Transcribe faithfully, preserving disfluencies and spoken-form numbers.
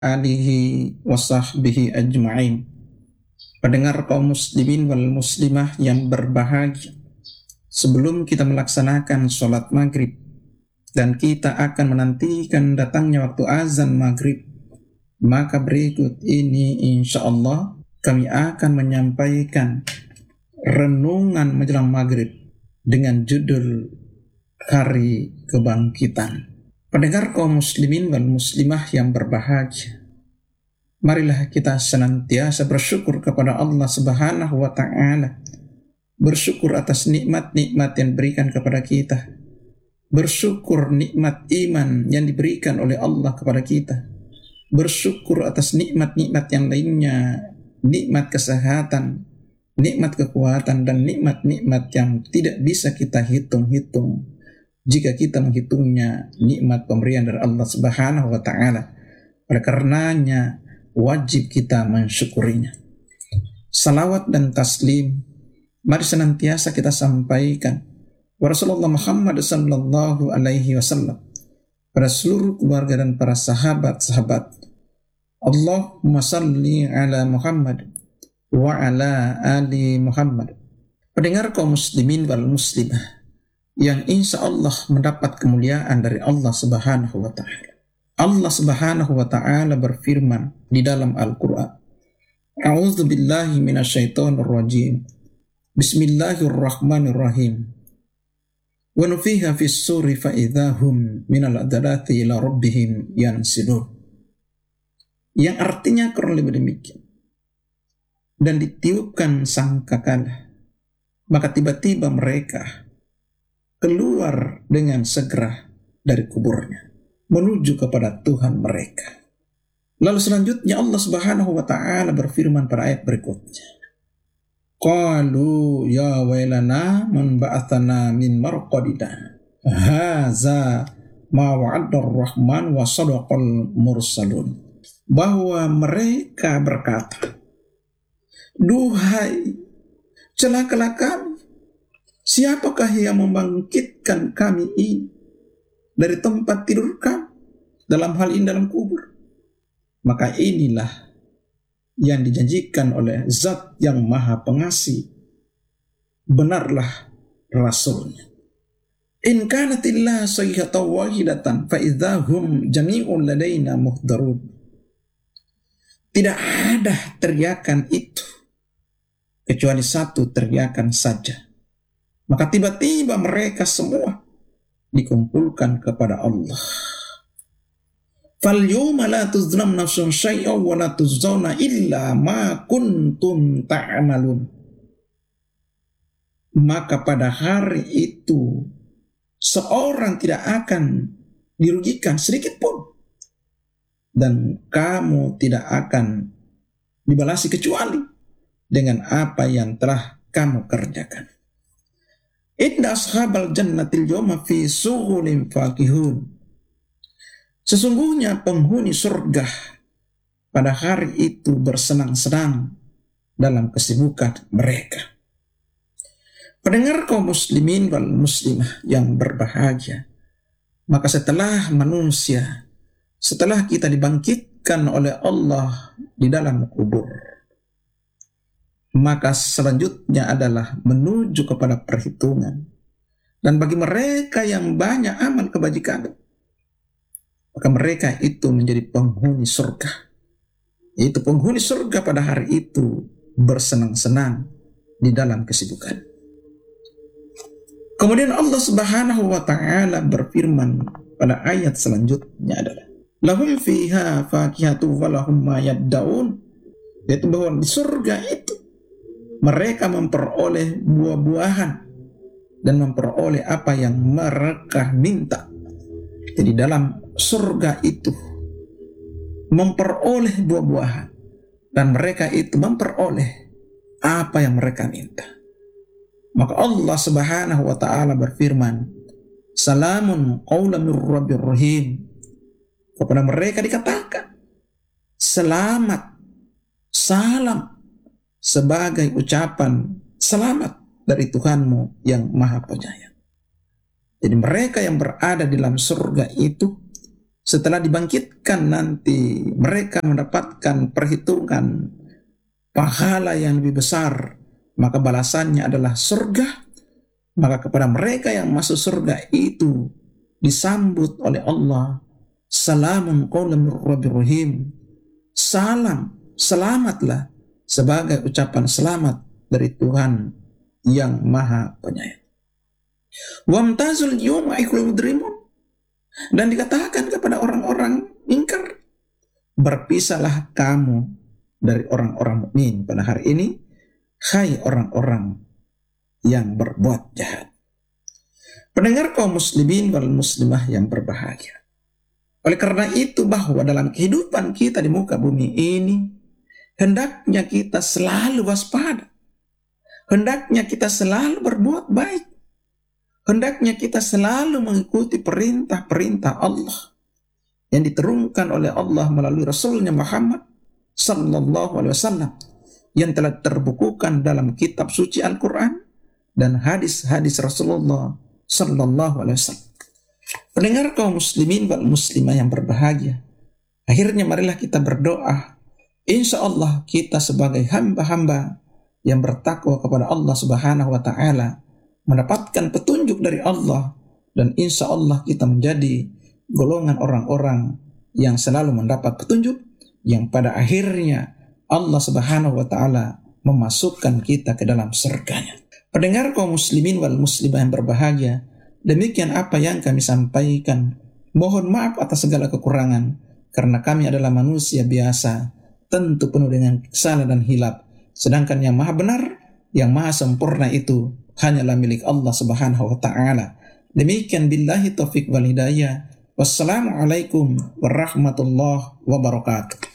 alihi wa sahbihi ajma'in. Pendengar kaum muslimin wal muslimah yang berbahagia, sebelum kita melaksanakan sholat maghrib dan kita akan menantikan datangnya waktu azan maghrib, maka berikut ini insya Allah kami akan menyampaikan renungan menjelang maghrib dengan judul Hari Kebangkitan. Pendengar kaum muslimin wal muslimah yang berbahagia, marilah kita senantiasa bersyukur kepada Allah Subhanahu wa Ta'ala. Bersyukur atas nikmat-nikmat yang diberikan kepada kita. Bersyukur nikmat iman yang diberikan oleh Allah kepada kita. Bersyukur atas nikmat-nikmat yang lainnya, nikmat kesehatan, nikmat kekuatan, dan nikmat-nikmat yang tidak bisa kita hitung-hitung jika kita menghitungnya nikmat pemberian dari Allah Subhanahu wa Ta'ala. Oleh karenanya wajib kita mensyukurinya. Salawat dan taslim mari senantiasa kita sampaikan kepada Rasulullah Muhammad sallallahu alaihi wasallam, pada seluruh keluarga dan para sahabat-sahabat. Allahumma salli ala Muhammad wa ala ali Muhammad. Pendengar kaum muslimin wal muslimah yang insya Allah mendapat kemuliaan dari Allah Subhanahu wa Ta'ala. Allah Subhanahu wa Ta'ala berfirman di dalam Al-Quran, A'udzu billahi minasyaitonir rajim. Bismillahirrahmanirrahim. Wa nufiha fis suri fa idzahum minal adalati ila rabbihim yansilun. Yang artinya kurang lebih demikian. Dan ditiupkan sangkakala, maka tiba-tiba mereka keluar dengan segera dari kuburnya menuju kepada Tuhan mereka. Lalu selanjutnya Allah Subhanahu wa Ta'ala berfirman pada ayat berikutnya, qalu ya wailana man ba'athana min marqadina haza ma wa'adar rahman wa sadaqal mursalun. Bahwa mereka berkata, duhai celakalah kami, siapakah yang membangkitkan kami ini dari tempat tidur kami, dalam hal ini dalam kubur? Maka inilah yang dijanjikan oleh Zat yang Maha Pengasih, benarlah Rasulnya. In kanatillah sayhatan wahidatan fa idzahum jami'un ladaina muhdarun. Tidak ada teriakan itu kecuali satu teriakan saja, maka tiba-tiba mereka semua dikumpulkan kepada Allah. Fal yawma la tuzlam nafsun syai'an wa la tuzzauna illa ma kuntum ta'malun. Maka pada hari itu seorang tidak akan dirugikan sedikit pun, dan kamu tidak akan dibalasi kecuali dengan apa yang telah kamu kerjakan. Inna ashabal jannatil yawma fi sughulin fakihun. Sesungguhnya penghuni surga pada hari itu bersenang-senang dalam kesibukan mereka. Pendengar kaum muslimin wal muslimah yang berbahagia, maka setelah manusia, setelah kita dibangkitkan oleh Allah di dalam kubur, maka selanjutnya adalah menuju kepada perhitungan. Dan bagi mereka yang banyak amal kebajikan, maka mereka itu menjadi penghuni surga. Yaitu penghuni surga pada hari itu bersenang-senang di dalam kesibukan. Kemudian Allah Subhanahu wa Ta'ala berfirman pada ayat selanjutnya adalah, lahum fiha fakihatu walahum ma yaddaun. Yaitu bahwa di surga itu mereka memperoleh buah-buahan dan memperoleh apa yang mereka minta. Jadi dalam surga itu memperoleh buah-buahan dan mereka itu memperoleh apa yang mereka minta. Maka Allah Subhanahu wa Ta'ala berfirman, salamun qawlan mir rabbir rahim. Kepada mereka dikatakan selamat, salam, sebagai ucapan selamat dari Tuhanmu yang Maha Penyayang. Jadi mereka yang berada di dalam surga itu Setelah dibangkitkan nanti mereka mendapatkan perhitungan pahala yang lebih besar, maka balasannya adalah surga. Maka kepada mereka yang masuk surga itu disambut oleh Allah, salamun qaulan mir rabbir rahim. Salam, selamatlah sebagai ucapan selamat dari Tuhan yang Maha Penyayang. Wamtazul yawma ayyuhal mujrimun. Dan dikatakan kepada orang-orang ingkar, berpisahlah kamu dari orang-orang mukmin pada hari ini, hai orang-orang yang berbuat jahat. Pendengar kaum muslimin wal muslimah yang berbahagia. Oleh karena itu bahwa dalam kehidupan kita di muka bumi ini, hendaknya kita selalu waspada. Hendaknya kita selalu berbuat baik. Hendaknya kita selalu mengikuti perintah-perintah Allah yang diturunkan oleh Allah melalui Rasulnya Muhammad sallallahu alaihi wasallam yang telah terbukukan dalam kitab suci Al-Quran dan hadis-hadis Rasulullah sallallahu alaihi wasallam. Pendengar kaum muslimin wal muslimah yang berbahagia, akhirnya marilah kita berdoa. Insya Allah kita sebagai hamba-hamba yang bertakwa kepada Allah subhanahu wa ta'ala mendapatkan petunjuk dari Allah, dan insya Allah kita menjadi golongan orang-orang yang selalu mendapat petunjuk, yang pada akhirnya Allah subhanahu wa ta'ala memasukkan kita ke dalam surganya. Pendengar kaum muslimin wal muslimah yang berbahagia, demikian apa yang kami sampaikan. Mohon maaf atas segala kekurangan, karena kami adalah manusia biasa, tentu penuh dengan kesalahan dan hilaf. Sedangkan yang maha benar, yang maha sempurna itu hanyalah milik Allah subhanahu wa ta'ala. Demikian billahi taufiq wal hidayah. Wassalamualaikum warahmatullahi wabarakatuh.